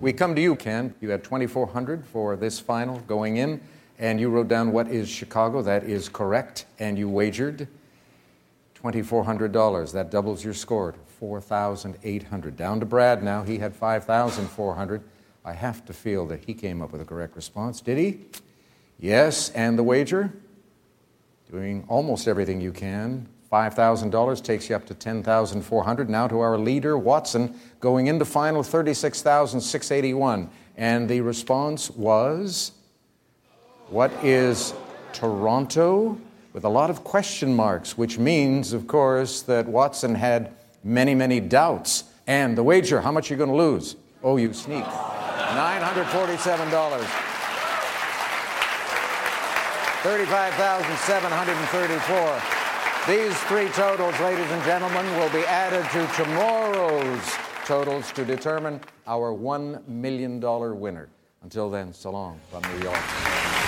We come to you, Ken. You had 2,400 for this final going in, and you wrote down what is Chicago. That is correct, and you wagered $2,400. That doubles your score to 4,800. Down to Brad now. He had 5,400. I have to feel that he came up with a correct response. Did he? Yes, and the wager? Doing almost everything you can. $5,000 takes you up to 10,400. Now to our leader, Watson, going into final 36,681. And the response was, what is Toronto? With a lot of question marks, which means, of course, that Watson had many, many doubts. And the wager, how much are you going to lose? Oh, you sneak. $947. $35,734. These three totals, ladies and gentlemen, will be added to tomorrow's totals to determine our $1 million winner. Until then, so long from New York.